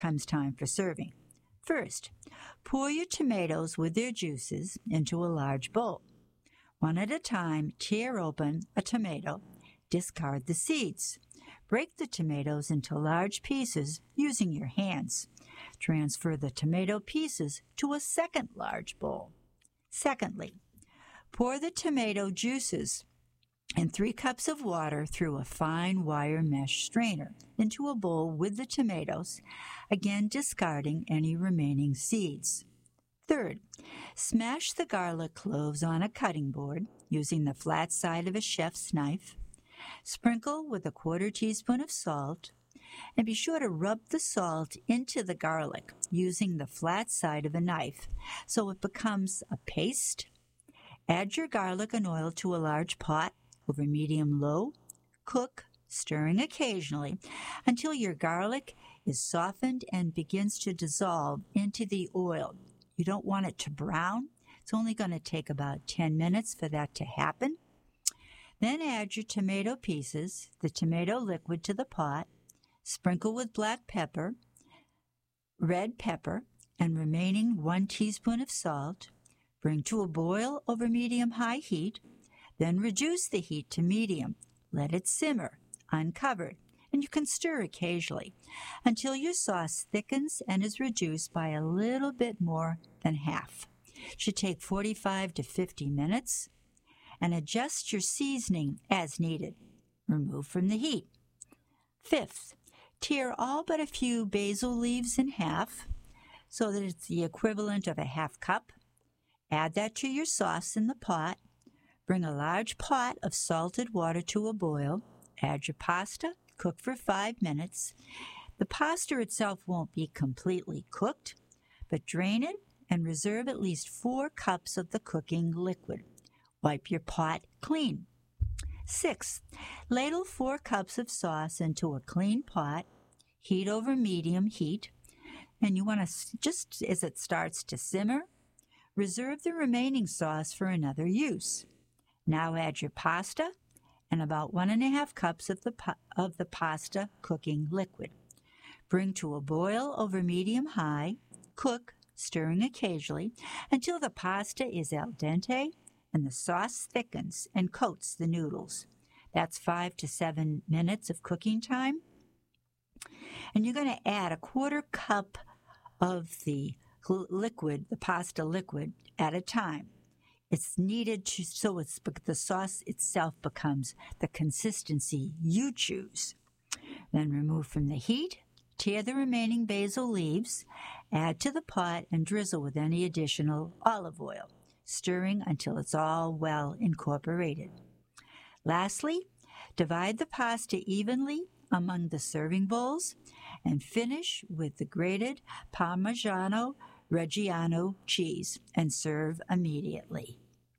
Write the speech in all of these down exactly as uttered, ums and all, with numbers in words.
comes time for serving. First, pour your tomatoes with their juices into a large bowl. One at a time, tear open a tomato, discard the seeds. Break the tomatoes into large pieces using your hands. Transfer the tomato pieces to a second large bowl. Secondly, pour the tomato juices and three cups of water through a fine wire mesh strainer into a bowl with the tomatoes, again discarding any remaining seeds. Third, smash the garlic cloves on a cutting board using the flat side of a chef's knife. Sprinkle with a quarter teaspoon of salt, and be sure to rub the salt into the garlic using the flat side of a knife so it becomes a paste. Add your garlic and oil to a large pot over medium-low. Cook, stirring occasionally, until your garlic is softened and begins to dissolve into the oil. You don't want it to brown. It's only going to take about ten minutes for that to happen. Then add your tomato pieces, the tomato liquid to the pot. Sprinkle with black pepper, red pepper, and remaining one teaspoon of salt. Bring to a boil over medium-high heat. Then reduce the heat to medium. Let it simmer, uncovered, and you can stir occasionally until your sauce thickens and is reduced by a little bit more than half. It should take forty-five to fifty minutes, and adjust your seasoning as needed. Remove from the heat. Fifth, tear all but a few basil leaves in half so that it's the equivalent of a half cup. Add that to your sauce in the pot. Bring a large pot of salted water to a boil. Add your pasta. Cook for five minutes. The pasta itself won't be completely cooked, but drain it and reserve at least four cups of the cooking liquid. Wipe your pot clean. Sixth, ladle four cups of sauce into a clean pot. Heat over medium heat, and you want to, just as it starts to simmer, reserve the remaining sauce for another use. Now add your pasta and about one and a half cups of the of the pasta cooking liquid. Bring to a boil over medium-high. Cook, stirring occasionally, until the pasta is al dente and the sauce thickens and coats the noodles. That's five to seven minutes of cooking time. And you're going to add a quarter cup of the liquid, the pasta liquid, at a time. It's needed to, so it's, the sauce itself becomes the consistency you choose. Then remove from the heat, tear the remaining basil leaves, add to the pot, and drizzle with any additional olive oil, stirring until it's all well incorporated. Lastly, divide the pasta evenly among the serving bowls and finish with the grated Parmigiano Reggiano cheese and serve immediately.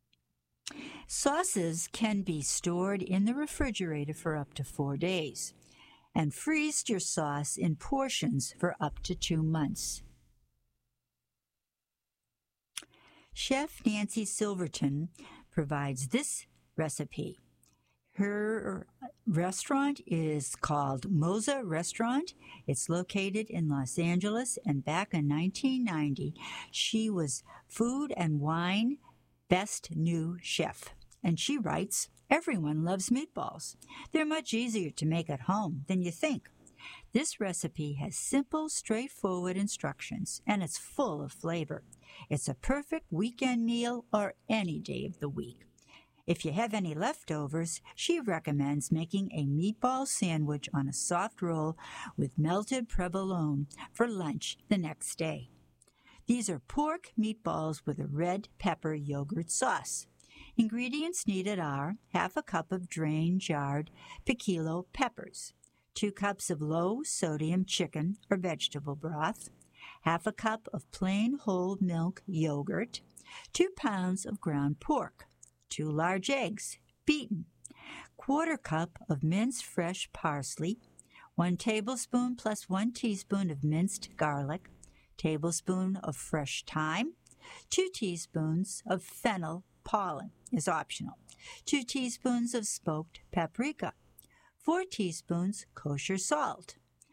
Sauces can be stored in the refrigerator for up to four days, and freeze your sauce in portions for up to two months. Chef Nancy Silverton provides this recipe. Her restaurant is called Moza Restaurant. It's located in Los Angeles, and back in nineteen ninety, she was Food and Wine Best New Chef. And she writes, "Everyone loves meatballs. They're much easier to make at home than you think. This recipe has simple, straightforward instructions, and it's full of flavor. It's a perfect weekend meal or any day of the week. If you have any leftovers, she recommends making a meatball sandwich on a soft roll with melted provolone for lunch the next day. These are pork meatballs with a red pepper yogurt sauce. Ingredients needed are half a cup of drained jarred piquillo peppers, two cups of low-sodium chicken or vegetable broth, half a cup of plain whole milk yogurt, two pounds of ground pork, two large eggs, beaten, quarter cup of minced fresh parsley, one tablespoon plus one teaspoon of minced garlic, tablespoon of fresh thyme, two teaspoons of fennel pollen is optional, two teaspoons of smoked paprika, four teaspoons kosher salt,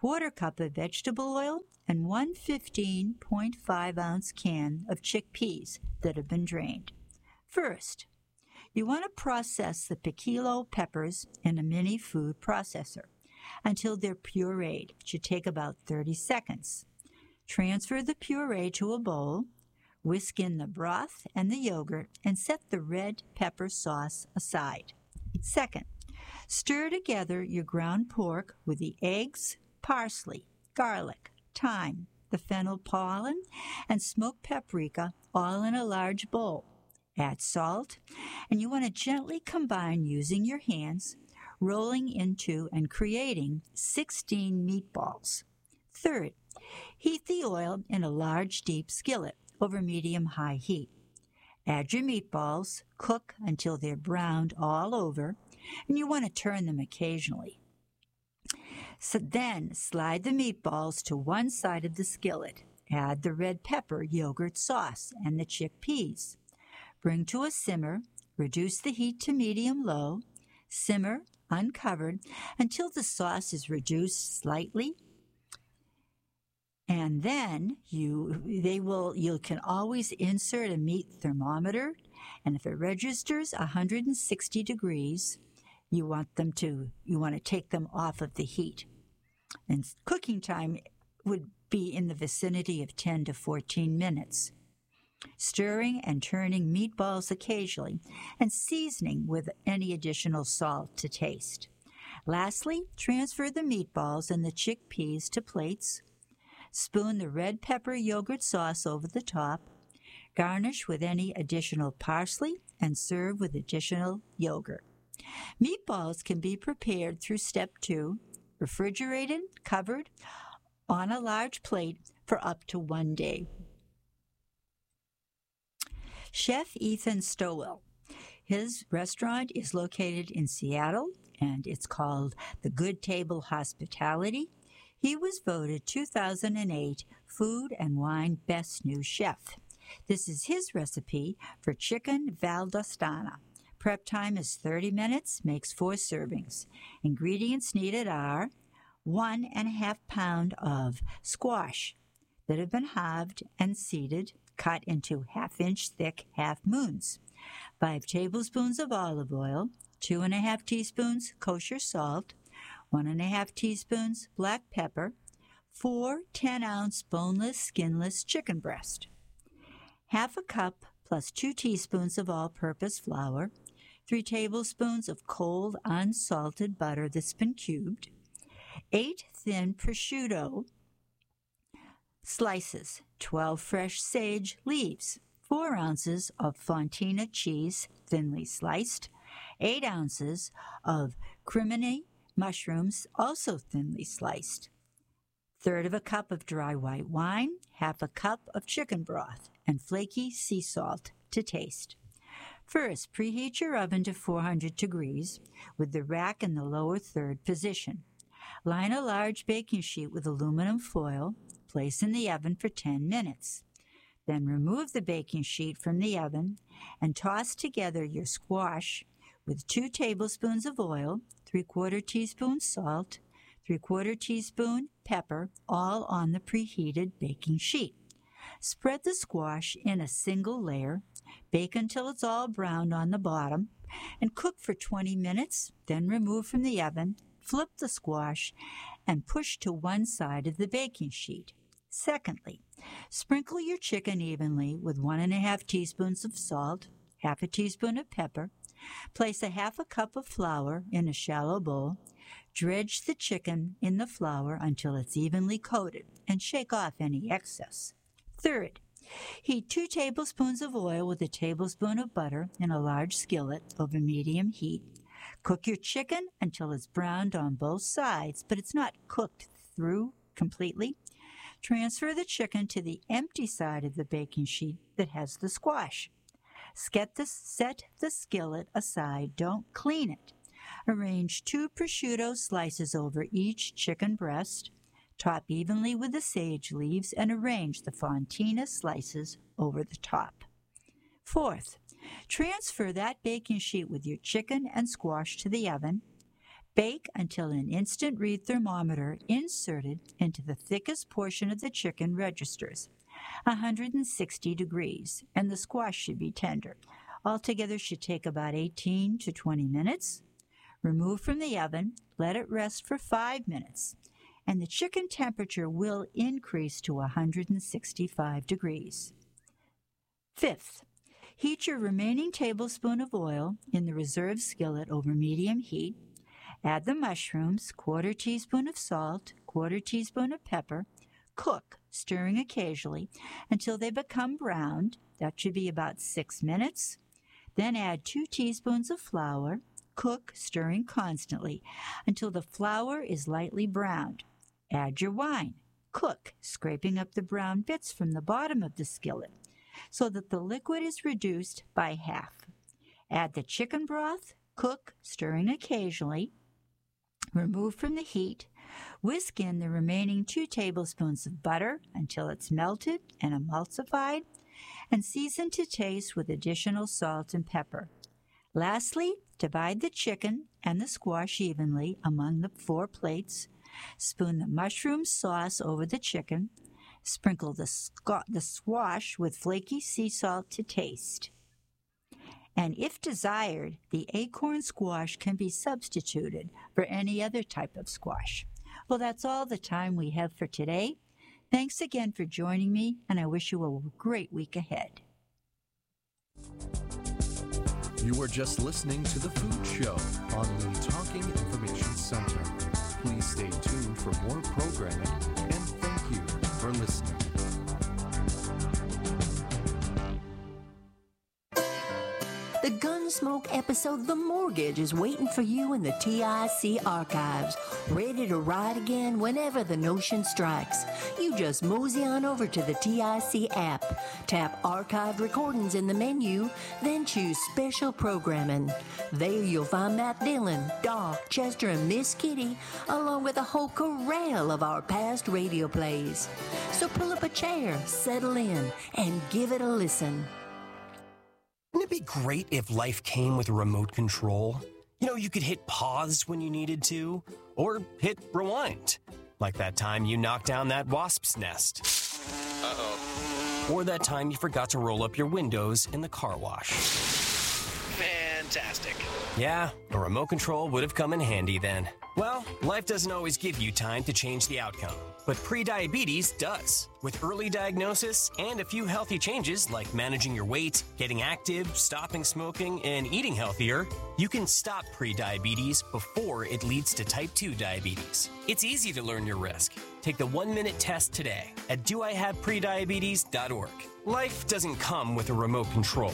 quarter cup of vegetable oil, and one fifteen point five ounce can of chickpeas that have been drained. First, you want to process the piquillo peppers in a mini food processor until they're pureed. It should take about thirty seconds. Transfer the puree to a bowl, whisk in the broth and the yogurt, and set the red pepper sauce aside. Second, stir together your ground pork with the eggs, parsley, garlic, thyme, the fennel pollen, and smoked paprika all in a large bowl. Add salt, and you want to gently combine using your hands, rolling into and creating sixteen meatballs. Third, heat the oil in a large deep skillet over medium-high heat. Add your meatballs, cook until they're browned all over, and you want to turn them occasionally. So then slide the meatballs to one side of the skillet. Add the red pepper yogurt sauce and the chickpeas. Bring to a simmer, reduce the heat to medium-low, simmer uncovered until the sauce is reduced slightly. And then you they will you can always insert a meat thermometer, and if it registers one hundred sixty degrees, you want them to you want to take them off of the heat. And cooking time would be in the vicinity of ten to fourteen minutes. Stirring and turning meatballs occasionally and seasoning with any additional salt to taste. Lastly, transfer the meatballs and the chickpeas to plates. Spoon the red pepper yogurt sauce over the top. Garnish with any additional parsley and serve with additional yogurt. Meatballs can be prepared through step two, refrigerated, covered, on a large plate for up to one day. Chef Ethan Stowell. His restaurant is located in Seattle, and it's called The Good Table Hospitality. He was voted two thousand eight Food and Wine Best New Chef. This is his recipe for chicken valdostana. Prep time is thirty minutes, makes four servings. Ingredients needed are one and a half pound of squash that have been halved and seeded, cut into half-inch thick half moons, five tablespoons of olive oil, two and a half teaspoons kosher salt, one and a half teaspoons black pepper, four ten-ounce boneless, skinless chicken breast, half a cup plus two teaspoons of all-purpose flour, three tablespoons of cold unsalted butter that's been cubed, eight thin prosciutto slices, twelve fresh sage leaves, four ounces of fontina cheese thinly sliced, eight ounces of crimini mushrooms also thinly sliced, third of a cup of dry white wine, half a cup of chicken broth, and flaky sea salt to taste. First, preheat your oven to four hundred degrees with the rack in the lower third position. Line a large baking sheet with aluminum foil. Place in the oven for ten minutes. Then remove the baking sheet from the oven and toss together your squash with two tablespoons of oil, three-quarter teaspoon salt, three-quarter teaspoon pepper, all on the preheated baking sheet. Spread the squash in a single layer, bake until it's all browned on the bottom, and cook for twenty minutes, then remove from the oven, flip the squash, and push to one side of the baking sheet. Secondly, sprinkle your chicken evenly with one and a half teaspoons of salt, half a teaspoon of pepper. Place a half a cup of flour in a shallow bowl. Dredge the chicken in the flour until it's evenly coated and shake off any excess. Third, heat two tablespoons of oil with a tablespoon of butter in a large skillet over medium heat. Cook your chicken until it's browned on both sides, but it's not cooked through completely. Transfer the chicken to the empty side of the baking sheet that has the squash. Set the, set the skillet aside. Don't clean it. Arrange two prosciutto slices over each chicken breast. Top evenly with the sage leaves and arrange the fontina slices over the top. Fourth, transfer that baking sheet with your chicken and squash to the oven. Bake until an instant read thermometer inserted into the thickest portion of the chicken registers, one hundred sixty degrees, and the squash should be tender. Altogether should take about eighteen to twenty minutes. Remove from the oven, let it rest for five minutes, and the chicken temperature will increase to one hundred sixty-five degrees. Fifth, heat your remaining tablespoon of oil in the reserved skillet over medium heat. Add the mushrooms, quarter teaspoon of salt, quarter teaspoon of pepper. Cook, stirring occasionally, until they become browned. That should be about six minutes. Then add two teaspoons of flour. Cook, stirring constantly, until the flour is lightly browned. Add your wine. Cook, scraping up the brown bits from the bottom of the skillet, so that the liquid is reduced by half. Add the chicken broth. Cook, stirring occasionally. Remove from the heat. Whisk in the remaining two tablespoons of butter until it's melted and emulsified, and season to taste with additional salt and pepper. Lastly, divide the chicken and the squash evenly among the four plates. Spoon the mushroom sauce over the chicken. Sprinkle the, squ- the squash with flaky sea salt to taste. And if desired, the acorn squash can be substituted for any other type of squash. Well, that's all the time we have for today. Thanks again for joining me, and I wish you a great week ahead. You were just listening to The Food Show on the Talking Information Center. Please stay tuned for more programming, and thank you for listening. The Gunsmoke episode The Mortgage is waiting for you in the T I C archives, ready to ride again whenever the notion strikes. You just mosey on over to the T I C app, tap Archived Recordings in the menu, then choose Special Programming. There you'll find Matt Dillon, Doc, Chester, and Miss Kitty, along with a whole corral of our past radio plays. So pull up a chair, settle in, and give it a listen. Wouldn't it be great if life came with a remote control? You know, you could hit pause when you needed to, or hit rewind. Like that time you knocked down that wasp's nest. Uh-oh. Or that time you forgot to roll up your windows in the car wash. Fantastic. Yeah, a remote control would have come in handy then. Well, life doesn't always give you time to change the outcome, but prediabetes does. With early diagnosis and a few healthy changes like managing your weight, getting active, stopping smoking, and eating healthier, you can stop prediabetes before it leads to type two diabetes. It's easy to learn your risk. Take the one-minute test today at do I have prediabetes dot org. Life doesn't come with a remote control.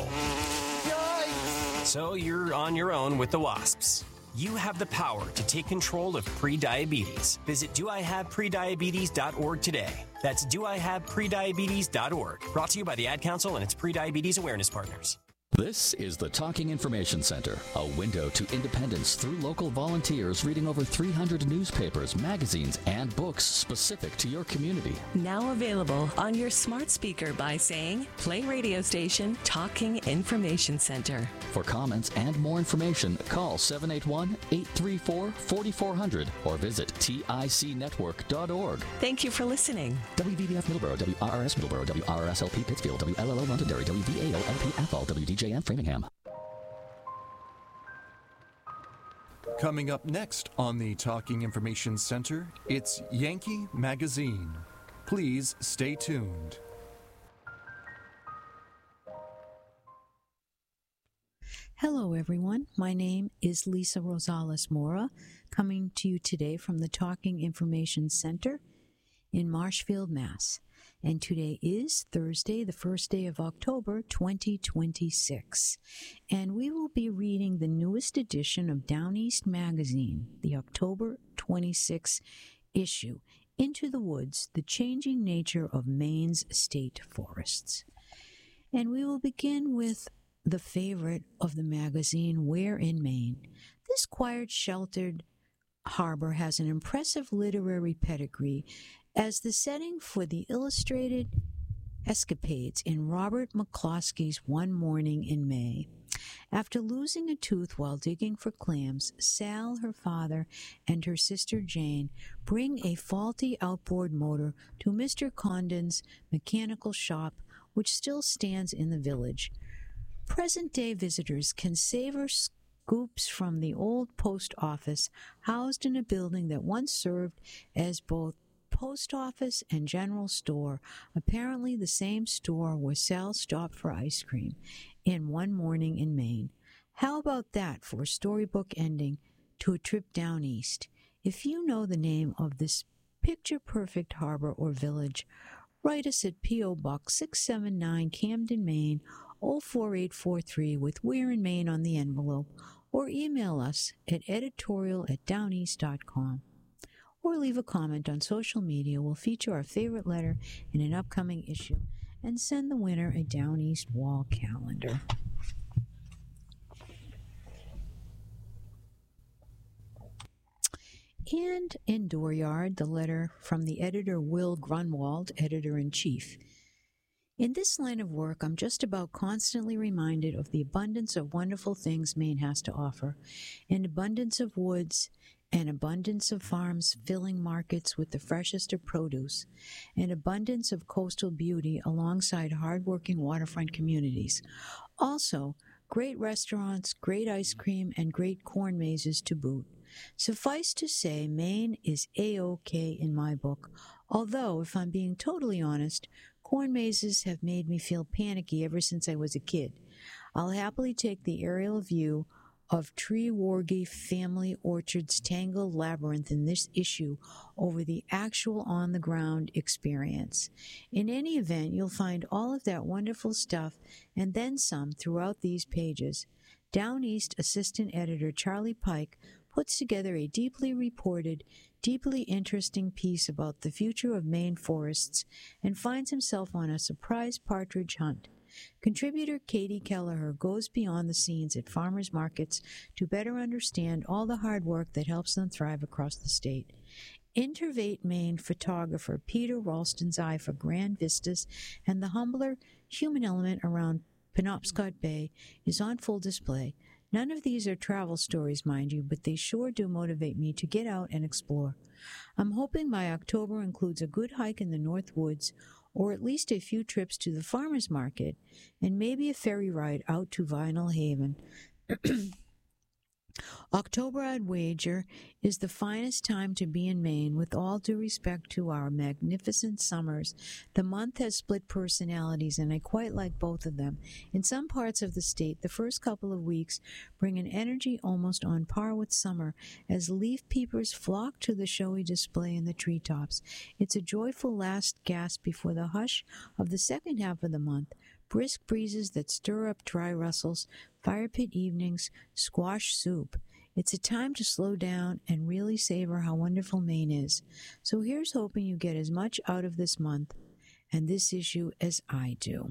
Yikes! So you're on your own with the wasps. You have the power to take control of prediabetes. Visit do I have prediabetes dot org today. That's do I have prediabetes dot org. Brought to you by the Ad Council and its Prediabetes Awareness Partners. This is the Talking Information Center, a window to independence through local volunteers reading over three hundred newspapers, magazines, and books specific to your community. Now available on your smart speaker by saying, play radio station Talking Information Center. For comments and more information, call seven eight one, eight three four, four four zero zero or visit tic network dot org. Thank you for listening. W V B F Middleborough, W R R S Middleborough, W R R S L P Pittsfield, W L L O Londonderry, W V A O L P Athol, W D J M Framingham. Coming up next on the Talking Information Center, it's Yankee Magazine. Please stay tuned. Hello, everyone. My name is Lisa Rosales Mora, coming to you today from the Talking Information Center in Marshfield, Mass. And today is Thursday, the first day of October, twenty twenty-six. And we will be reading the newest edition of Down East Magazine, the October twenty-sixth issue, Into the Woods, the Changing Nature of Maine's State Forests. And we will begin with the favorite of the magazine, Where in Maine. This quiet, sheltered harbor has an impressive literary pedigree as the setting for the illustrated escapades in Robert McCloskey's One Morning in May. After losing a tooth while digging for clams, Sal, her father, and her sister Jane bring a faulty outboard motor to Mister Condon's mechanical shop, which still stands in the village. Present-day visitors can savor scoops from the old post office, housed in a building that once served as both post office and general store, apparently the same store where Sal stopped for ice cream in one morning in Maine. How about that for a storybook ending to a trip down east? If you know the name of this picture-perfect harbor or village, write us at P O. Box six seven nine, Camden, Maine, oh four eight four three with We're in Maine on the envelope, or email us at editorial at downeast dot com. Or leave a comment on social media. We'll feature our favorite letter in an upcoming issue and send the winner a Down East wall calendar. And in Dooryard, the letter from the editor Will Grunwald, editor-in-chief. In this line of work, I'm just about constantly reminded of the abundance of wonderful things Maine has to offer, an abundance of woods, an abundance of farms filling markets with the freshest of produce, an abundance of coastal beauty alongside hard-working waterfront communities. Also, great restaurants, great ice cream, and great corn mazes to boot. Suffice to say, Maine is A-OK in my book, although, if I'm being totally honest, corn mazes have made me feel panicky ever since I was a kid. I'll happily take the aerial view of Treewargy Family Orchard's tangled labyrinth in this issue over the actual on-the-ground experience. In any event, you'll find all of that wonderful stuff and then some throughout these pages. Down East Assistant Editor Charlie Pike puts together a deeply reported, deeply interesting piece about the future of Maine forests and finds himself on a surprise partridge hunt. Contributor Katie Kelleher goes beyond the scenes at farmers markets to better understand all the hard work that helps them thrive across the state. Intervate Maine photographer Peter Ralston's eye for grand vistas and the humbler human element around Penobscot Bay is on full display. None of these are travel stories, mind you, but they sure do motivate me to get out and explore. I'm hoping my October includes a good hike in the North Woods, or at least a few trips to the farmers market, and maybe a ferry ride out to Vinyl Haven. October, I'd wager, is the finest time to be in Maine, with all due respect to our magnificent summers. The month has split personalities, and I quite like both of them. In some parts of the state, the first couple of weeks bring an energy almost on par with summer, as leaf peepers flock to the showy display in the treetops. It's a joyful last gasp before the hush of the second half of the month. Brisk breezes that stir up dry rustles, fire pit evenings, squash soup. It's a time to slow down and really savor how wonderful Maine is. So here's hoping you get as much out of this month and this issue as I do.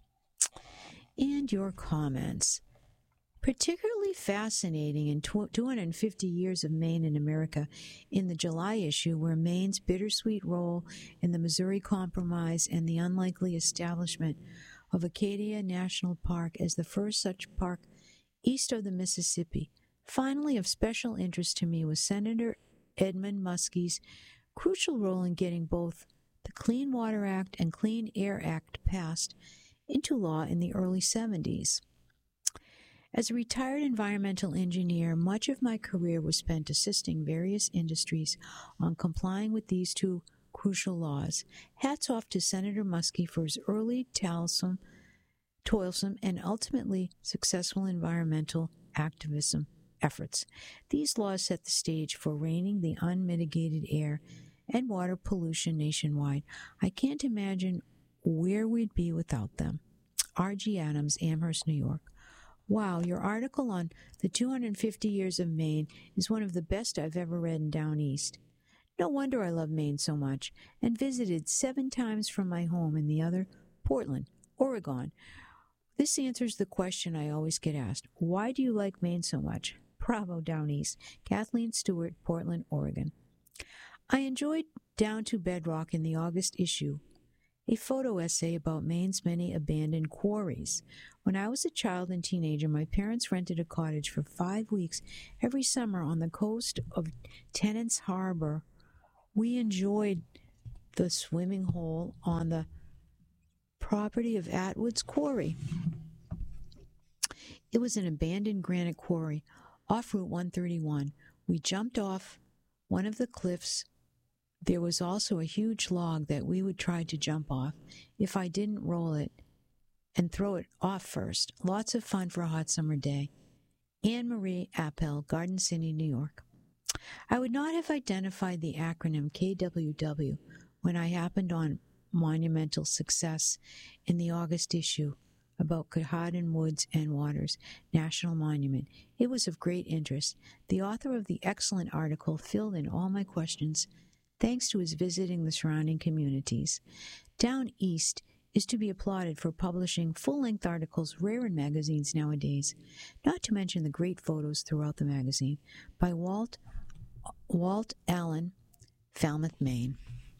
And your comments. Particularly fascinating in two hundred fifty years of Maine in America in the July issue, where Maine's bittersweet role in the Missouri Compromise and the unlikely establishment of Acadia National Park as the first such park east of the Mississippi. Finally, of special interest to me was Senator Edmund Muskie's crucial role in getting both the Clean Water Act and Clean Air Act passed into law in the early seventies. As a retired environmental engineer, much of my career was spent assisting various industries on complying with these two crucial laws. Hats off to Senator Muskie for his early, toilsome, toilsome and ultimately successful environmental activism efforts. These laws set the stage for reining the unmitigated air and water pollution nationwide. I can't imagine where we'd be without them. R G Adams, Amherst, New York. Wow, your article on the two hundred fifty years of Maine is one of the best I've ever read in Down East. No wonder I love Maine so much, and visited seven times from my home in the other, Portland, Oregon. This answers the question I always get asked. Why do you like Maine so much? Bravo, Down East. Kathleen Stewart, Portland, Oregon. I enjoyed Down to Bedrock in the August issue. a photo essay about Maine's many abandoned quarries. When I was a child and teenager, my parents rented a cottage for five weeks every summer on the coast of Tennant's Harbor. We enjoyed the swimming hole on the property of Atwood's Quarry. It was an abandoned granite quarry off Route one thirty-one. We jumped off one of the cliffs. There was also a huge log that we would try to jump off if I didn't roll it and throw it off first. Lots of fun for a hot summer day. Anne Marie Appel, Garden City, New York. I would not have identified the acronym K W W when I happened on Monumental Success in the August issue about Katahdin Woods and Waters National Monument. It was of great interest. The author of the excellent article filled in all my questions thanks to his visiting the surrounding communities. Down East is to be applauded for publishing full-length articles rare in magazines nowadays, not to mention the great photos throughout the magazine, by Walt, Walt Allen, Falmouth, Maine.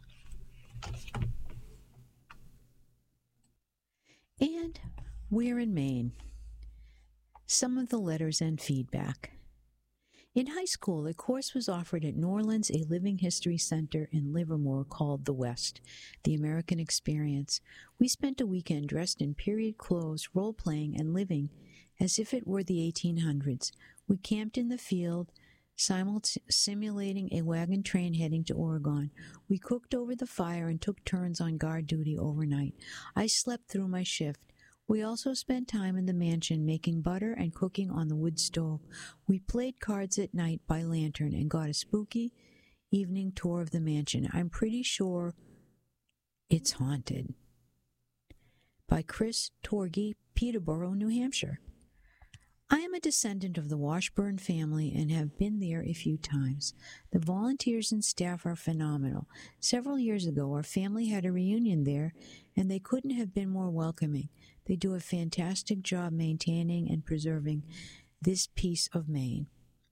And we're in Maine. Some of the letters and feedback. In high school, a course was offered at Norlands, a living history center in Livermore called The West, the American Experience. We spent a weekend dressed in period clothes, role-playing and living as if it were the eighteen hundreds. We camped in the field, simul- simulating a wagon train heading to Oregon. We cooked over the fire and took turns on guard duty overnight. I slept through my shift. We also spent time in the mansion making butter and cooking on the wood stove. We played cards at night by lantern and got a spooky evening tour of the mansion. I'm pretty sure it's haunted. By Chris Torgey, Peterborough, New Hampshire. I am a descendant of the Washburn family and have been there a few times. The volunteers and staff are phenomenal. Several years ago, our family had a reunion there, and they couldn't have been more welcoming. They do a fantastic job maintaining and preserving this piece of Maine.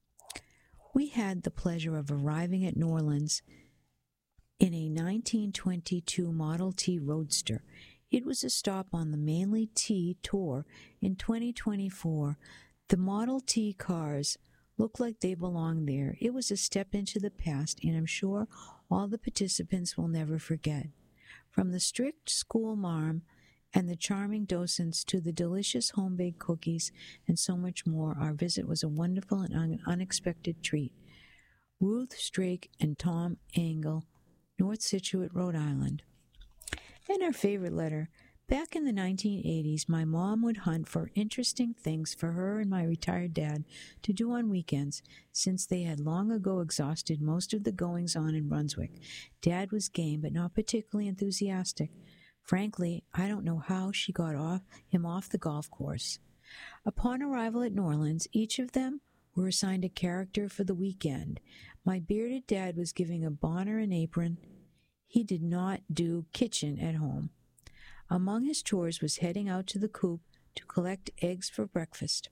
We had the pleasure of arriving at Norlands in a nineteen twenty-two Model T Roadster. It was a stop on the Mainly T tour in twenty twenty-four. The Model T cars look like they belong there. It was a step into the past, and I'm sure all the participants will never forget. From the strict school marm and the charming docents to the delicious home-baked cookies and so much more, our visit was a wonderful and un- unexpected treat. Ruth Strake and Tom Engel, North Scituate, Rhode Island. And our favorite letter. Back in the nineteen eighties, my mom would hunt for interesting things for her and my retired dad to do on weekends, since they had long ago exhausted most of the goings-on in Brunswick. Dad was game, but not particularly enthusiastic. Frankly, I don't know how she got off him off the golf course. Upon arrival at Norlands, each of them were assigned a character for the weekend. My bearded dad was giving a bonner and apron. He did not do kitchen at home. Among his chores was heading out to the coop to collect eggs for breakfast.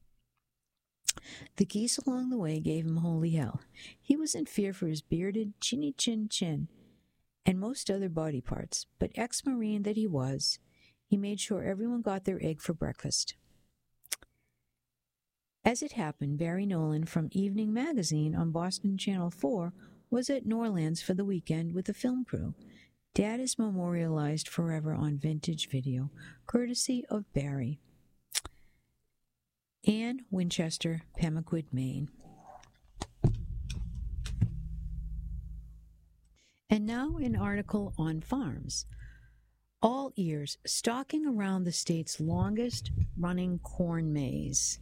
The geese along the way gave him holy hell. He was in fear for his bearded chinny chin chin and most other body parts, but ex-Marine that he was, he made sure everyone got their egg for breakfast. As it happened, Barry Nolan from Evening Magazine on Boston Channel four was at Norlands for the weekend with the film crew. Dad is memorialized forever on vintage video, courtesy of Barry. Anne Winchester, Pemaquid, Maine. And now an article on farms. All ears, stalking around the state's longest running corn maze.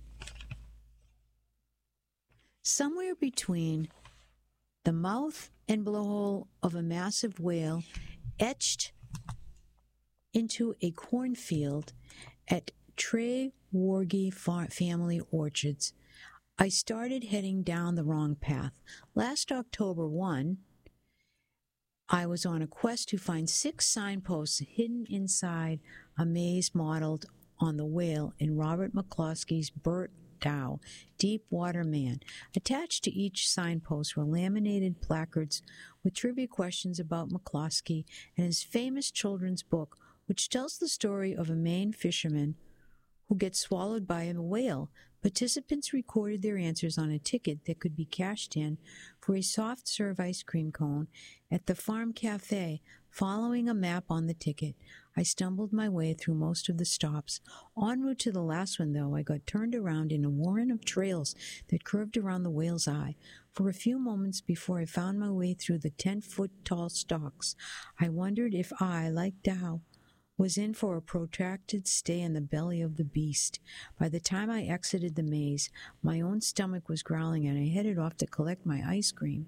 Somewhere between the mouth and blowhole of a massive whale etched into a cornfield at Trewargy Family Orchards, I started heading down the wrong path. Last October first, I was on a quest to find six signposts hidden inside a maze modeled on the whale in Robert McCloskey's Burt Dow, Deep Water Man. Attached to each signpost were laminated placards with trivia questions about McCloskey and his famous children's book, which tells the story of a Maine fisherman who gets swallowed by a whale. Participants recorded their answers on a ticket that could be cashed in for a soft serve ice cream cone at the Farm Cafe, following a map on the ticket. I stumbled my way through most of the stops. En route to the last one, though, I got turned around in a warren of trails that curved around the whale's eye. For a few moments before I found my way through the ten-foot-tall stalks, I wondered if I, like Dow, was in for a protracted stay in the belly of the beast. By the time I exited the maze, my own stomach was growling, and I headed off to collect my ice cream.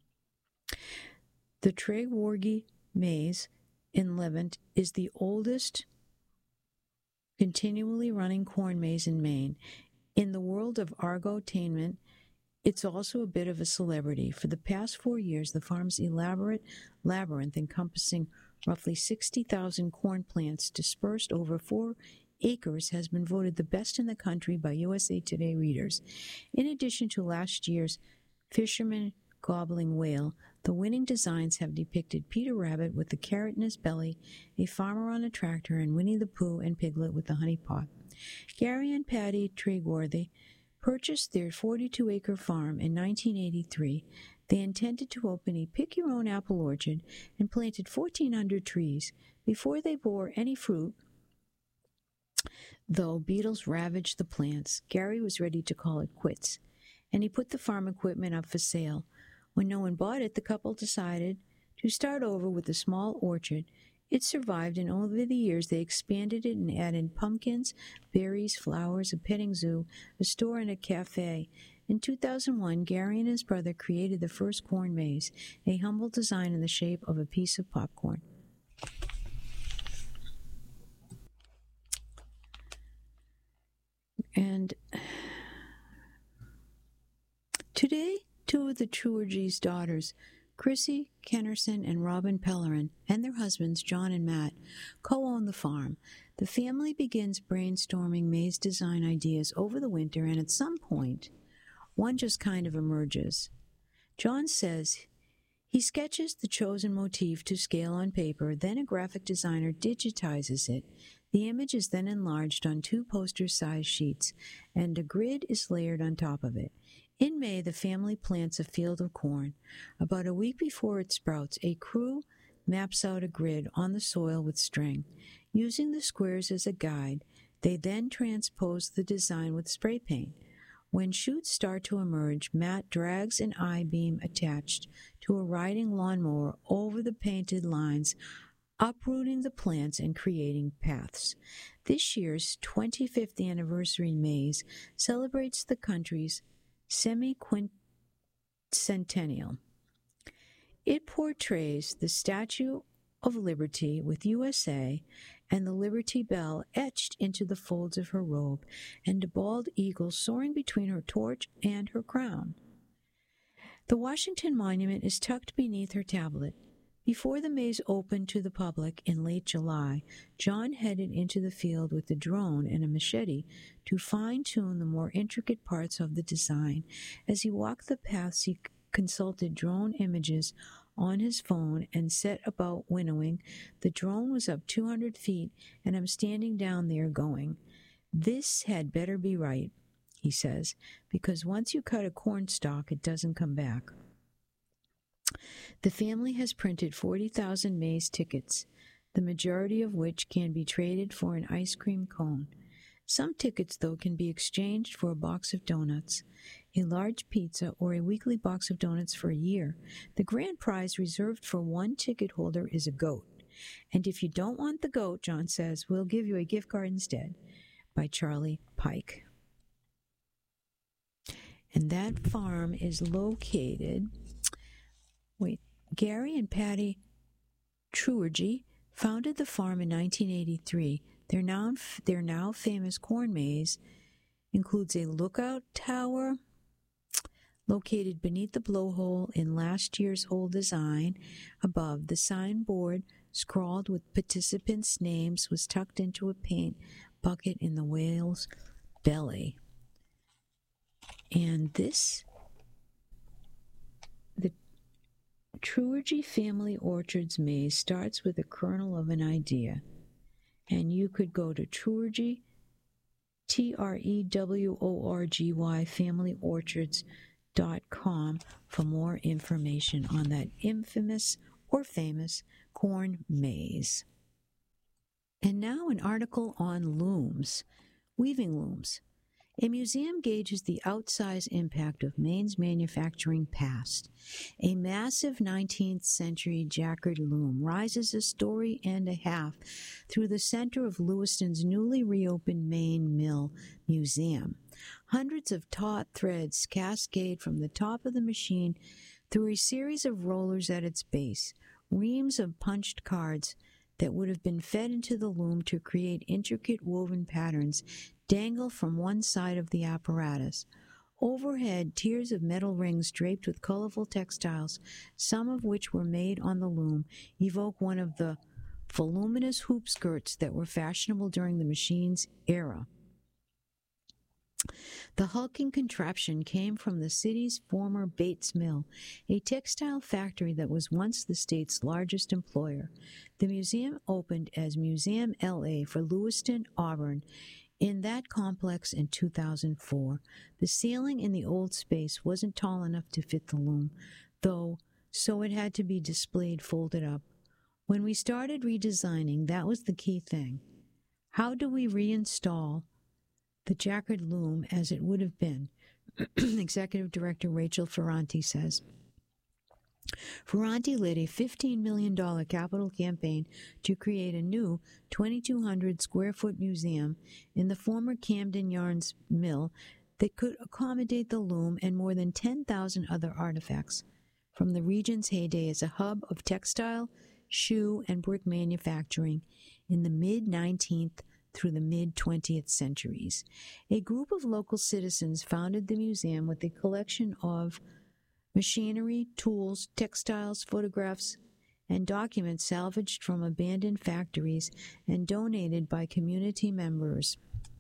The Tregeworthy Maze in Levant is the oldest continually running corn maze in Maine. In the world of argotainment, it's also a bit of a celebrity. For the past four years, the farm's elaborate labyrinth, encompassing roughly sixty thousand corn plants dispersed over four acres, has been voted the best in the country by U S A Today readers. In addition to last year's Fisherman Gobbling Whale, the winning designs have depicted Peter Rabbit with the carrot in his belly, a farmer on a tractor, and Winnie the Pooh and Piglet with the honey pot. Gary and Patty Tregeworthy purchased their forty-two acre farm in nineteen eighty-three. They intended to open a pick-your-own-apple orchard and planted fourteen hundred trees. Before they bore any fruit, though beetles ravaged the plants, Gary was ready to call it quits, and he put the farm equipment up for sale. When no one bought it, the couple decided to start over with a small orchard. It survived, and over the years they expanded it and added pumpkins, berries, flowers, a petting zoo, a store, and a cafe. In two thousand one, Gary and his brother created the first corn maze, a humble design in the shape of a piece of popcorn. And today, two of the Truergy's daughters, Chrissy Kennerson and Robin Pellerin, and their husbands, John and Matt, co-own the farm. The family begins brainstorming maze design ideas over the winter, and at some point, one just kind of emerges. John says he sketches the chosen motif to scale on paper, then a graphic designer digitizes it. The image is then enlarged on two poster-sized sheets, and a grid is layered on top of it. In May, the family plants a field of corn. About a week before it sprouts, a crew maps out a grid on the soil with string. Using the squares as a guide, they then transpose the design with spray paint. When shoots start to emerge, Matt drags an I-beam attached to a riding lawnmower over the painted lines, uprooting the plants and creating paths. This year's twenty-fifth anniversary maze celebrates the country's semi-quincentennial. It portrays the Statue of Liberty with U S A and the Liberty Bell etched into the folds of her robe, and a bald eagle soaring between her torch and her crown. The Washington Monument is tucked beneath her tablet. Before the maze opened to the public in late July, John headed into the field with a drone and a machete to fine-tune the more intricate parts of the design. As he walked the paths, he consulted drone images on his phone and set about winnowing. The drone was up two hundred feet, and I'm standing down there going, "This had better be right," he says, because once you cut a corn stalk, it doesn't come back. The family has printed forty thousand maze tickets, the majority of which can be traded for an ice cream cone. Some tickets, though, can be exchanged for a box of donuts, a large pizza, or a weekly box of donuts for a year. The grand prize reserved for one ticket holder is a goat. And if you don't want the goat, John says, we'll give you a gift card instead, by Charlie Pike. And that farm is located... Wait, Gary and Patty Truergy founded the farm in nineteen eighty-three. Their now, their now famous corn maze includes a lookout tower located beneath the blowhole in last year's hole design. Above, the signboard scrawled with participants' names was tucked into a paint bucket in the whale's belly. And this, the Truergy Family Orchards maze starts with a kernel of an idea. And you could go to Truergy, T R E W O R G Y, family orchards dot com for more information on that infamous or famous corn maze. And now an article on looms, weaving looms. A museum gauges the outsized impact of Maine's manufacturing past. A massive nineteenth century Jacquard loom rises a story and a half through the center of Lewiston's newly reopened Maine Mill Museum. Hundreds of taut threads cascade from the top of the machine through a series of rollers at its base, reams of punched cards that would have been fed into the loom to create intricate woven patterns dangle from one side of the apparatus. Overhead, tiers of metal rings draped with colorful textiles, some of which were made on the loom, evoke one of the voluminous hoop skirts that were fashionable during the machine's era. The hulking contraption came from the city's former Bates Mill, a textile factory that was once the state's largest employer. The museum opened as Museum L A for Lewiston, Auburn, in that complex in two thousand four. The ceiling in the old space wasn't tall enough to fit the loom, though, so it had to be displayed folded up. When we started redesigning, that was the key thing. How do we reinstall the Jacquard loom as it would have been? Executive Director Rachel Ferranti says. Ferranti led a fifteen million dollars capital campaign to create a new twenty-two hundred square foot museum in the former Camden Yarns Mill that could accommodate the loom and more than ten thousand other artifacts from the region's heyday as a hub of textile, shoe, and brick manufacturing in the mid-nineteenth through the mid-twentieth centuries. A group of local citizens founded the museum with a collection of machinery, tools, textiles, photographs, and documents salvaged from abandoned factories and donated by community members.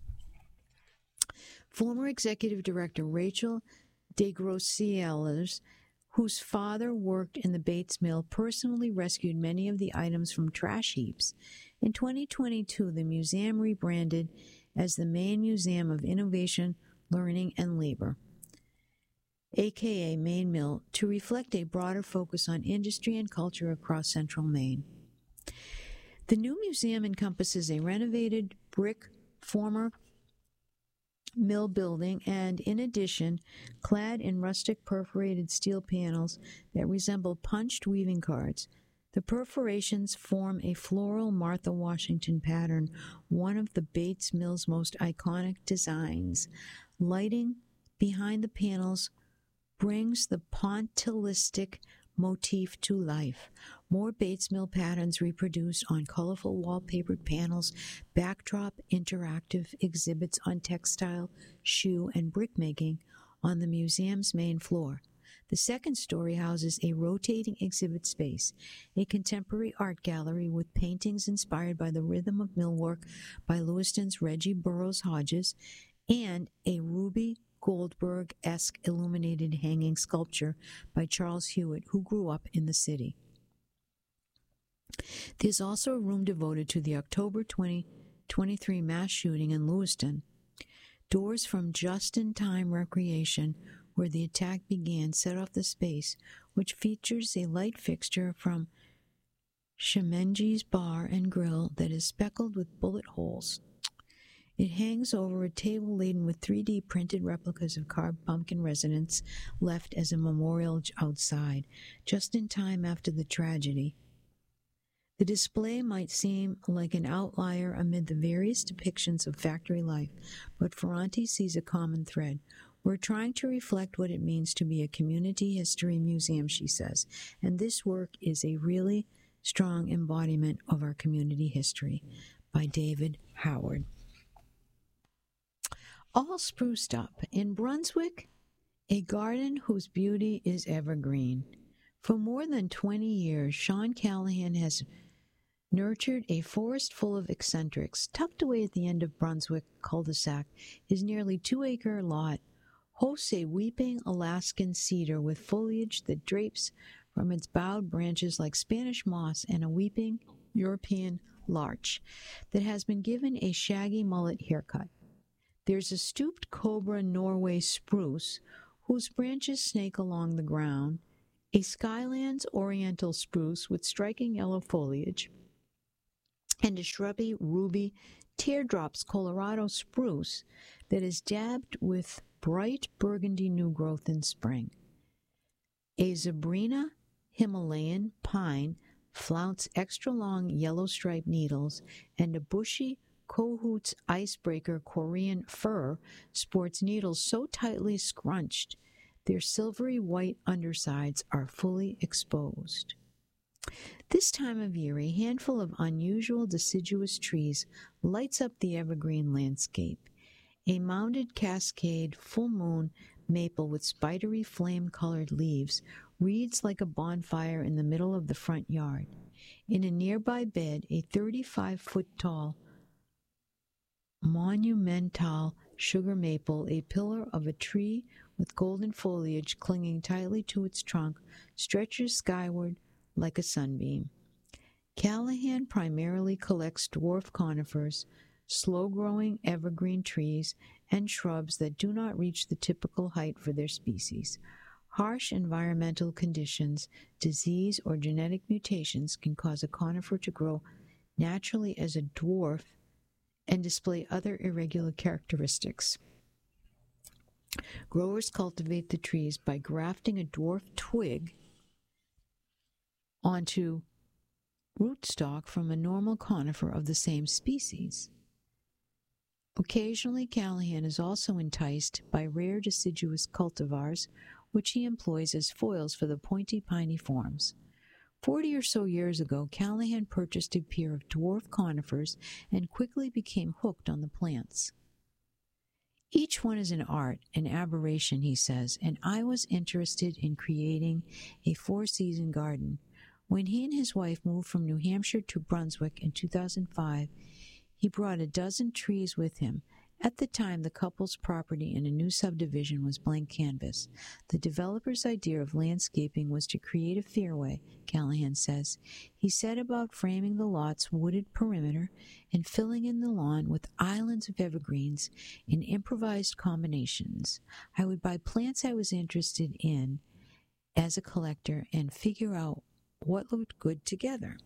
Former Executive Director Rachel DeGrosieles, whose father worked in the Bates Mill, personally rescued many of the items from trash heaps. In twenty twenty-two, the museum rebranded as the Maine Museum of Innovation, Learning, and Labor, aka Maine Mill, to reflect a broader focus on industry and culture across central Maine. The new museum encompasses a renovated brick former mill building and, in addition, clad in rustic perforated steel panels that resemble punched weaving cards. The perforations form a floral Martha Washington pattern, one of the Bates Mill's most iconic designs. Lighting behind the panels brings the pointillistic motif to life. More Bates Mill patterns reproduced on colorful wallpapered panels, backdrop interactive exhibits on textile, shoe, and brickmaking on the museum's main floor. The second story houses a rotating exhibit space, a contemporary art gallery with paintings inspired by the rhythm of millwork by Lewiston's Reggie Burroughs Hodges, and a Ruby Goldberg-esque illuminated hanging sculpture by Charles Hewitt, who grew up in the city. There's also a room devoted to the October twenty twenty-three mass shooting in Lewiston. Doors from Just-in-Time Recreation, where the attack began, set off the space, which features a light fixture from Shemenji's Bar and Grill that is speckled with bullet holes. It hangs over a table laden with three D printed replicas of carved pumpkin residents left as a memorial outside, just in time after the tragedy. The display might seem like an outlier amid the various depictions of factory life, but Ferranti sees a common thread. We're trying to reflect what it means to be a community history museum, she says, and this work is a really strong embodiment of our community history. By David Howard. All spruced up. In Brunswick, a garden whose beauty is evergreen. For more than twenty years, Sean Callahan has nurtured a forest full of eccentrics. Tucked away at the end of Brunswick cul-de-sac, his nearly two-acre lot hosts a weeping Alaskan cedar with foliage that drapes from its bowed branches like Spanish moss, and a weeping European larch that has been given a shaggy mullet haircut. There's a stooped cobra Norway spruce whose branches snake along the ground, a Skylands oriental spruce with striking yellow foliage, and a shrubby ruby teardrops Colorado spruce that is dabbed with bright burgundy new growth in spring. A Zebrina Himalayan pine flaunts extra-long yellow-striped needles, and a bushy Kohut's icebreaker Korean fir sports needles so tightly scrunched their silvery white undersides are fully exposed. This time of year, a handful of unusual deciduous trees lights up the evergreen landscape. A mounded cascade full moon maple with spidery flame-colored leaves reads like a bonfire in the middle of the front yard. In a nearby bed, a thirty-five-foot-tall monumental sugar maple, a pillar of a tree with golden foliage clinging tightly to its trunk, stretches skyward like a sunbeam. Callahan primarily collects dwarf conifers, slow-growing evergreen trees, and shrubs that do not reach the typical height for their species. Harsh environmental conditions, disease, or genetic mutations can cause a conifer to grow naturally as a dwarf and display other irregular characteristics. Growers cultivate the trees by grafting a dwarf twig onto rootstock from a normal conifer of the same species. Occasionally, Callahan is also enticed by rare deciduous cultivars, which he employs as foils for the pointy, piney forms. Forty or so years ago, Callahan purchased a pair of dwarf conifers and quickly became hooked on the plants. Each one is an art, an aberration, he says, and I was interested in creating a four-season garden. When he and his wife moved from New Hampshire to Brunswick in two thousand five, he brought a dozen trees with him. At the time, the couple's property in a new subdivision was blank canvas. The developer's idea of landscaping was to create a fairway, Callahan says. He set about framing the lot's wooded perimeter and filling in the lawn with islands of evergreens in improvised combinations. I would buy plants I was interested in as a collector and figure out what looked good together.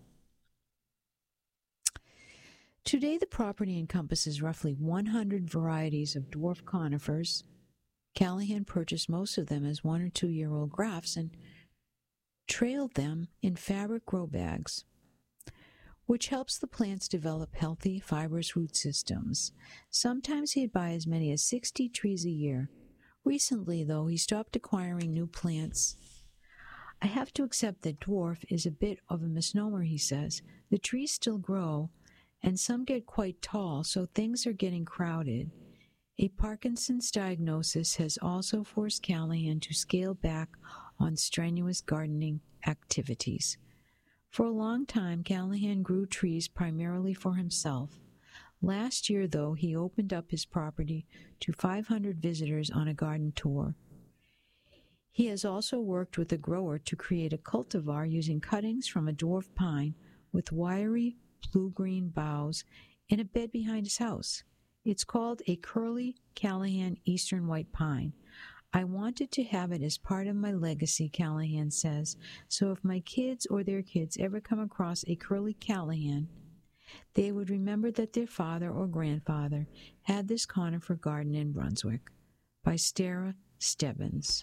Today, the property encompasses roughly one hundred varieties of dwarf conifers. Callahan purchased most of them as one or two year old grafts and trailed them in fabric grow bags, which helps the plants develop healthy, fibrous root systems. Sometimes he'd buy as many as sixty trees a year. Recently, though, he stopped acquiring new plants. I have to accept that dwarf is a bit of a misnomer, he says. The trees still grow, and some get quite tall, so things are getting crowded. A Parkinson's diagnosis has also forced Callahan to scale back on strenuous gardening activities. For a long time, Callahan grew trees primarily for himself. Last year, though, he opened up his property to five hundred visitors on a garden tour. He has also worked with a grower to create a cultivar using cuttings from a dwarf pine with wiry blue-green boughs in a bed behind his house. It's called a Curly Callahan Eastern White Pine. I wanted to have it as part of my legacy, Callahan says, so if my kids or their kids ever come across a Curly Callahan, they would remember that their father or grandfather had this conifer garden in Brunswick. By Stara Stebbins.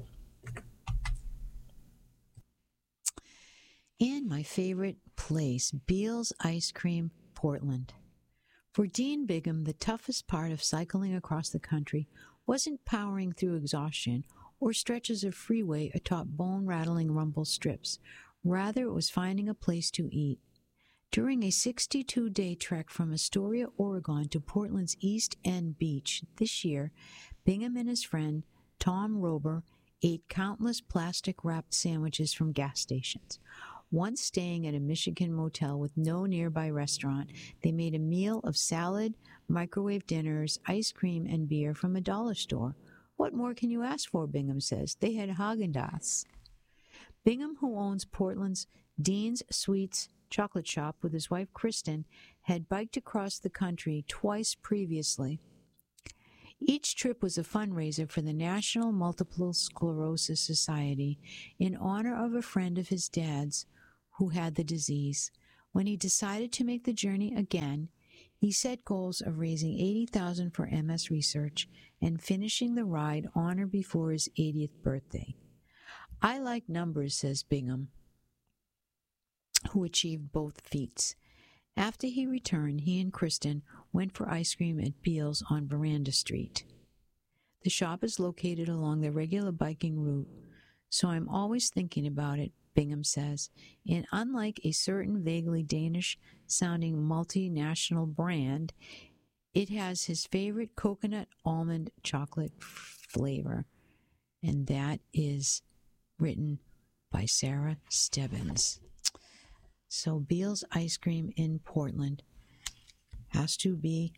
And my favorite place, Beal's Ice Cream, Portland. For Dean Bigham, the toughest part of cycling across the country wasn't powering through exhaustion or stretches of freeway atop bone-rattling rumble strips. Rather, it was finding a place to eat. During a sixty-two day trek from Astoria, Oregon to Portland's East End Beach this year, Bigham and his friend, Tom Rober, ate countless plastic-wrapped sandwiches from gas stations. Once staying at a Michigan motel with no nearby restaurant, they made a meal of salad, microwave dinners, ice cream, and beer from a dollar store, What more can you ask for, Bingham says. They had Haagen-Dazs. Bingham, who owns Portland's Dean's Sweets chocolate shop with his wife Kristen, had biked across the country twice previously. Each trip was a fundraiser for the National Multiple Sclerosis Society in honor of a friend of his dad's who had the disease. When he decided to make the journey again, he set goals of raising eighty thousand dollars for M S research and finishing the ride on or before his eightieth birthday. I like numbers, says Bingham, who achieved both feats. After he returned, he and Kristen went for ice cream at Beal's on Veranda Street. The shop is located along the regular biking route, so I'm always thinking about it, Bingham says, and unlike a certain vaguely Danish-sounding multinational brand, it has his favorite coconut almond chocolate flavor, and that is written by Sarah Stebbins. So Beal's Ice Cream in Portland has to be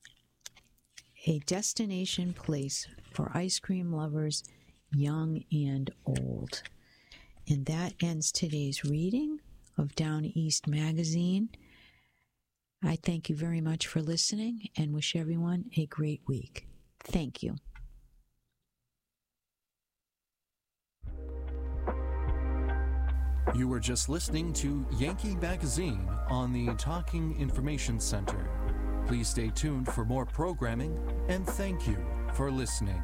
a destination place for ice cream lovers, young and old. And that ends today's reading of Down East Magazine. I thank you very much for listening and wish everyone a great week. Thank you. You were just listening to Yankee Magazine on the Talking Information Center. Please stay tuned for more programming, and thank you for listening.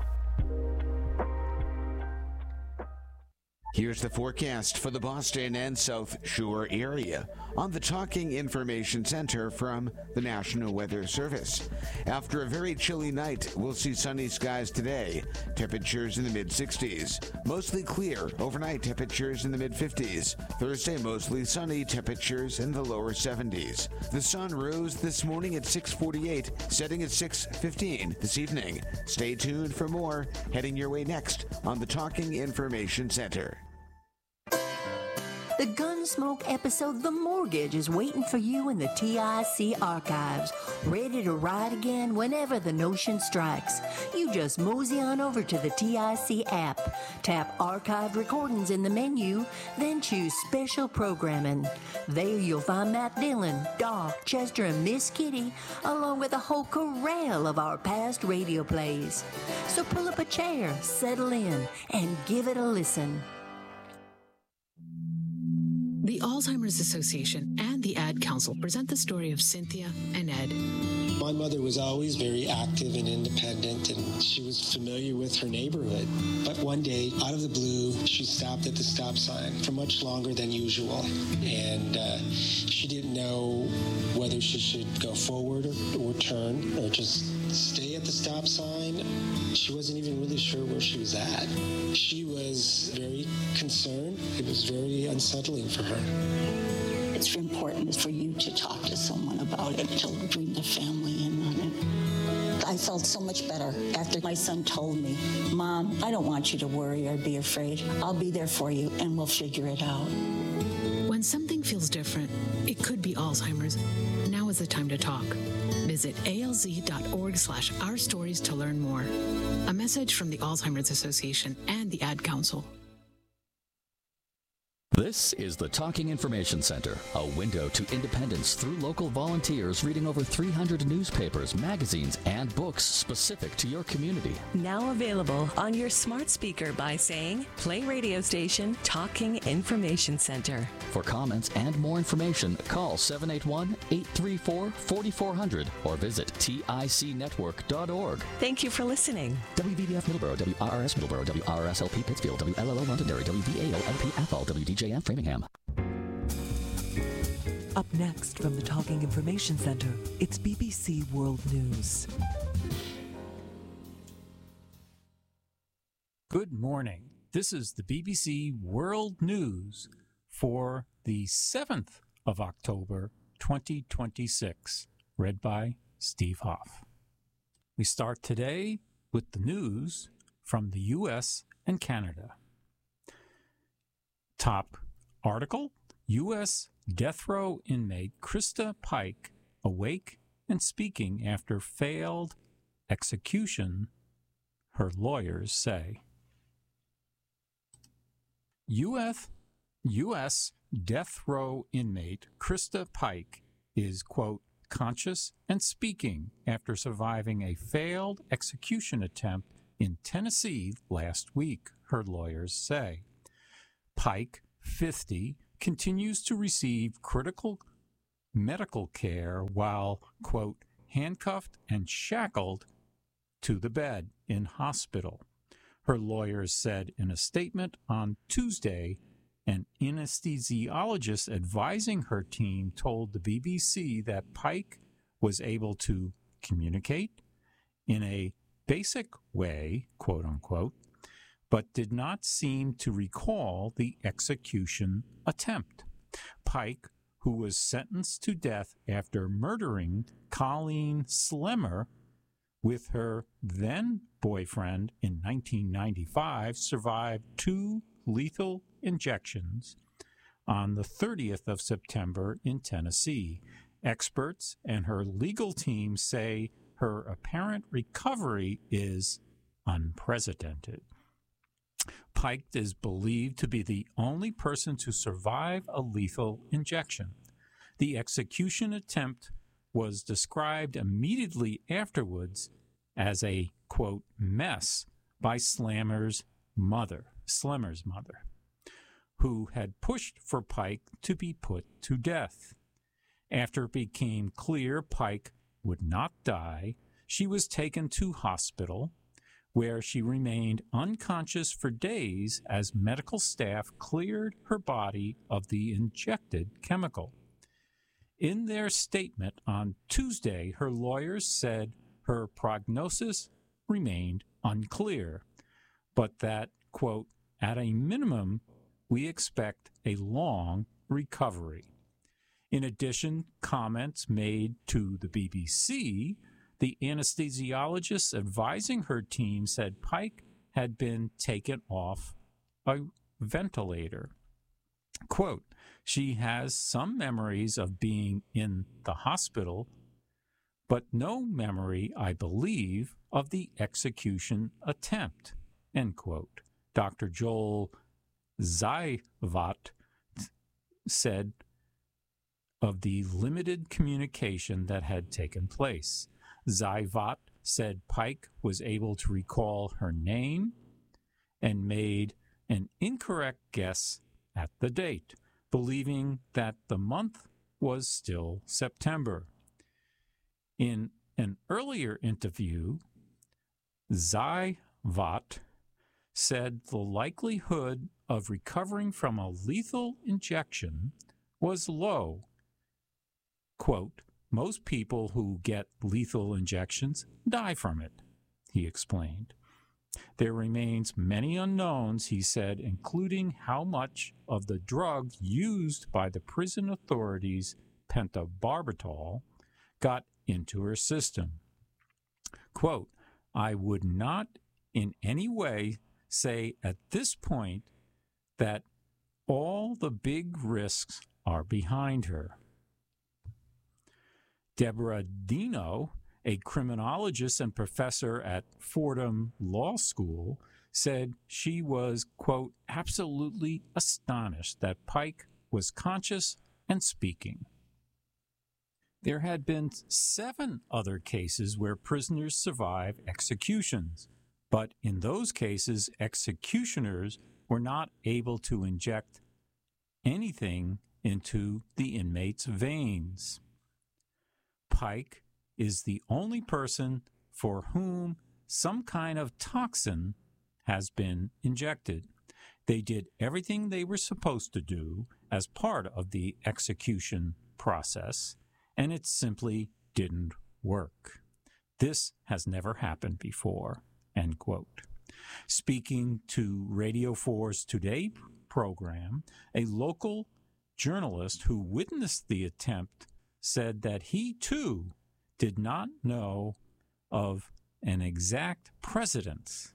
Here's the forecast for the Boston and South Shore area on the Talking Information Center from the National Weather Service. After a very chilly night, we'll see sunny skies today. Temperatures in the mid sixties. Mostly clear. Overnight temperatures in the mid fifties. Thursday, mostly sunny. Temperatures in the lower seventies. The sun rose this morning at six forty-eight, setting at six fifteen this evening. Stay tuned for more. Heading your way next on the Talking Information Center. The Gunsmoke episode The Mortgage is waiting for you in the T I C archives, ready to ride again whenever the notion strikes. You just mosey on over to the T I C app, tap Archived Recordings in the menu, then choose Special Programming. There you'll find Matt Dillon, Doc, Chester, and Miss Kitty, along with a whole corral of our past radio plays. So pull up a chair, settle in, and give it a listen. The Alzheimer's Association and the Ad Council present the story of Cynthia and Ed. My mother was always very active and independent, and she was familiar with her neighborhood. But one day, out of the blue, she stopped at the stop sign for much longer than usual. And uh, she didn't know whether she should go forward or, or turn or just stay at the stop sign. She wasn't even really sure where she was at. She was very concerned. It was very unsettling for her. It's important for you to talk to someone about it, to bring the family in on it. I felt so much better after my son told me, Mom, I don't want you to worry or be afraid. I'll be there for you and we'll figure it out. When something feels different, it could be Alzheimer's. Now is the time to talk. Visit alz.org slash our stories to learn more. A message from the Alzheimer's Association and the Ad Council. This is the Talking Information Center, a window to independence through local volunteers reading over three hundred newspapers, magazines, and books specific to your community. Now available on your smart speaker by saying, play radio station Talking Information Center. For comments and more information, call seven eight one, eight three four, four four zero zero or visit T I C network dot org. Thank you for listening. W V B F Middleborough, W R R S Middleborough, W R R S L P Pittsfield, W L L O Londonderry, W V A O L P Athol, W D J M Framingham. Up next from the Talking Information Center, it's B B C World News. Good morning. This is the B B C World News for the seventh of October, twenty twenty-six, read by Steve Hoff. We start today with the news from the U S and Canada. Top article, U S death row inmate Krista Pike awake and speaking after failed execution, her lawyers say. U S U S death row inmate Krista Pike is, quote, conscious and speaking after surviving a failed execution attempt in Tennessee last week, her lawyers say. Pike, fifty, continues to receive critical medical care while, quote, handcuffed and shackled to the bed in hospital. Her lawyers said in a statement on Tuesday, an anesthesiologist advising her team told the B B C that Pike was able to communicate in a basic way, quote unquote, but did not seem to recall the execution attempt. Pike, who was sentenced to death after murdering Colleen Slemmer with her then-boyfriend in nineteen ninety-five, survived two lethal injections on the thirtieth of September in Tennessee. Experts and her legal team say her apparent recovery is unprecedented. Pike is believed to be the only person to survive a lethal injection. The execution attempt was described immediately afterwards as a, quote, mess by Slammer's mother, Slemmer's mother, who had pushed for Pike to be put to death. After it became clear Pike would not die, she was taken to hospital, where she remained unconscious for days as medical staff cleared her body of the injected chemical. In their statement on Tuesday, her lawyers said her prognosis remained unclear, but that, quote, at a minimum, we expect a long recovery. In addition, comments made to the B B C, the anesthesiologist advising her team said Pike had been taken off a ventilator. Quote, she has some memories of being in the hospital, but no memory, I believe, of the execution attempt, end quote. Doctor Joel Zayvat said of the limited communication that had taken place. Zayvat said Pike was able to recall her name and made an incorrect guess at the date, believing that the month was still September. In an earlier interview, Zayvat said the likelihood of recovering from a lethal injection was low. Quote, most people who get lethal injections die from it, he explained. There remains many unknowns, he said, including how much of the drug used by the prison authorities, pentobarbital, got into her system. Quote, I would not in any way say at this point that all the big risks are behind her. Deborah Dino, a criminologist and professor at Fordham Law School, said she was, quote, absolutely astonished that Pike was conscious and speaking. There had been seven other cases where prisoners survived executions, but in those cases, executioners were not able to inject anything into the inmate's veins. Pike is the only person for whom some kind of toxin has been injected. They did everything they were supposed to do as part of the execution process, and it simply didn't work. This has never happened before, end quote. Speaking to Radio four's Today program, a local journalist who witnessed the attempt said that he, too, did not know of an exact precedence.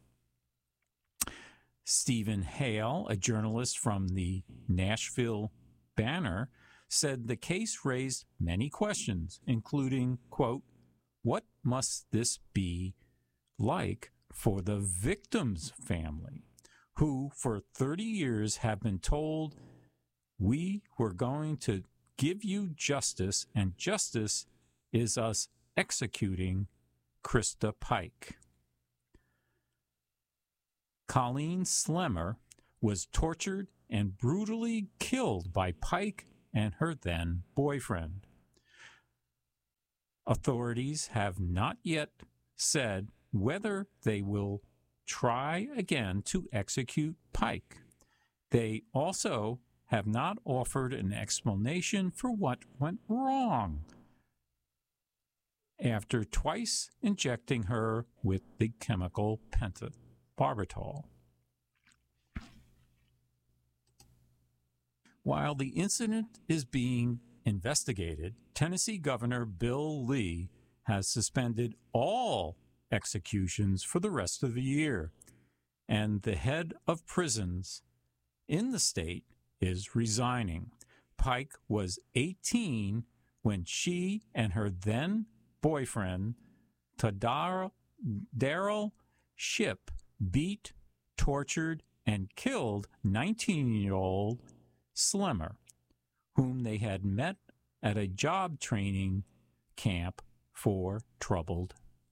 Stephen Hale, a journalist from the Nashville Banner, said the case raised many questions, including, quote, what must this be like for the victim's family, who for thirty years have been told, we were going to give you justice, and justice is us executing Krista Pike. Colleen Slemmer was tortured and brutally killed by Pike and her then boyfriend. Authorities have not yet said whether they will try again to execute Pike. They also have not offered an explanation for what went wrong after twice injecting her with the chemical pentobarbital. While the incident is being investigated, Tennessee Governor Bill Lee has suspended all executions for the rest of the year, and the head of prisons in the state is resigning. Pike was eighteen when she and her then boyfriend, Tadara Daryl Shipp, beat, tortured, and killed nineteen-year-old Slemmer, whom they had met at a job training camp for troubled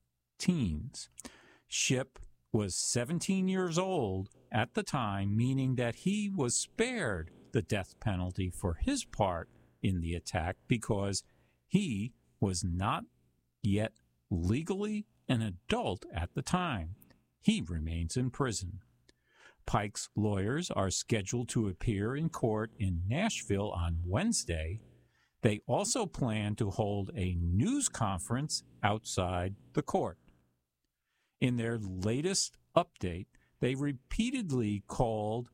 teens. Shipp was seventeen years old at the time, meaning that he was spared the death penalty for his part in the attack because he was not yet legally an adult at the time. He remains in prison. Pike's lawyers are scheduled to appear in court in Nashville on Wednesday. They also plan to hold a news conference outside the court. In their latest update, they repeatedly called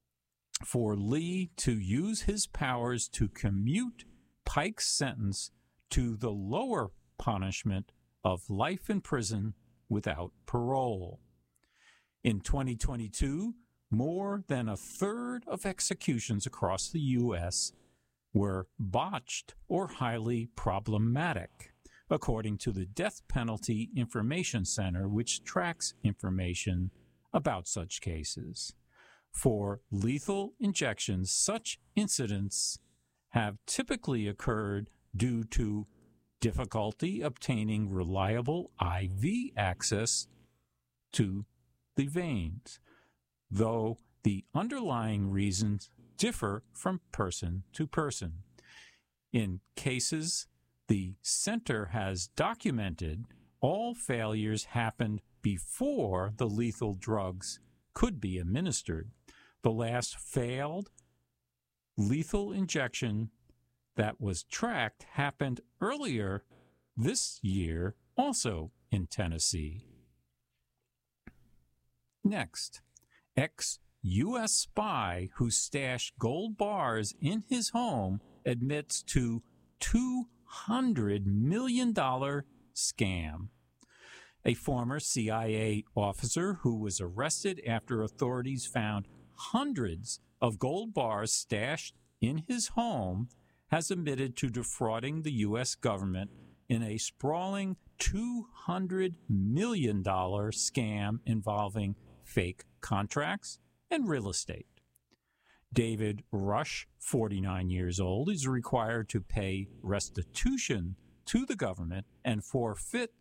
for Lee to use his powers to commute Pike's sentence to the lower punishment of life in prison without parole. In twenty twenty-two, more than a third of executions across the U S were botched or highly problematic, according to the Death Penalty Information Center, which tracks information about such cases. For lethal injections, such incidents have typically occurred due to difficulty obtaining reliable I V access to the veins, though the underlying reasons differ from person to person. In cases the center has documented, all failures happened before the lethal drugs could be administered. The last failed lethal injection that was tracked happened earlier this year, also in Tennessee. Next, ex-U S spy who stashed gold bars in his home admits to two hundred million dollars scam. A former C I A officer who was arrested after authorities found hundreds of gold bars stashed in his home has admitted to defrauding the U S government in a sprawling two hundred million dollars scam involving fake contracts and real estate. David Rush, forty-nine years old, is required to pay restitution to the government and forfeit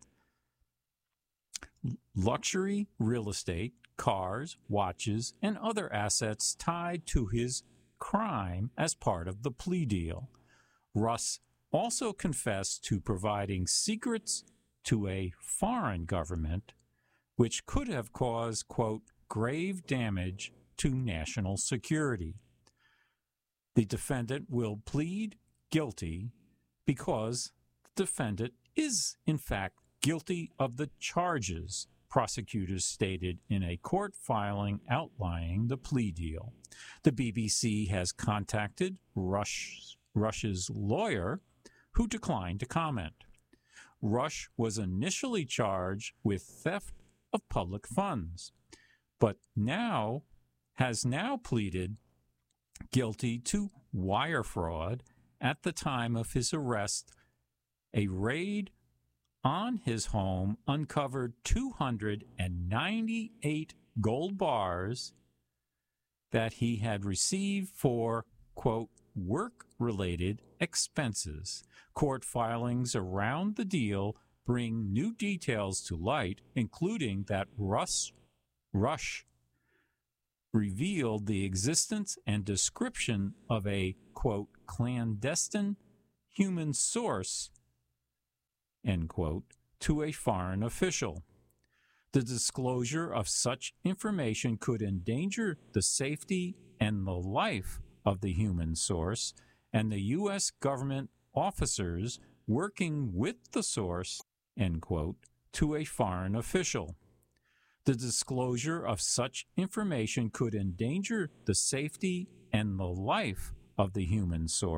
luxury real estate, cars, watches, and other assets tied to his crime as part of the plea deal. Russ also confessed to providing secrets to a foreign government, which could have caused, quote, grave damage to national security. The defendant will plead guilty because the defendant is, in fact, guilty of the charges, prosecutors stated in a court filing outlining the plea deal. The B B C has contacted Rush, Rush's lawyer, who declined to comment. Rush was initially charged with theft of public funds, but now has now pleaded guilty to wire fraud at the time of his arrest. A raid on his home uncovered two hundred ninety-eight gold bars that he had received for, quote, work-related expenses. Court filings around the deal bring new details to light, including that Russ Rush revealed the existence and description of a, quote, clandestine human source, end quote, to a foreign official. The disclosure of such information could endanger the safety and the life of the human source and the U S government officers working with the source, end quote, to a foreign official. The disclosure of such information could endanger the safety and the life of the human source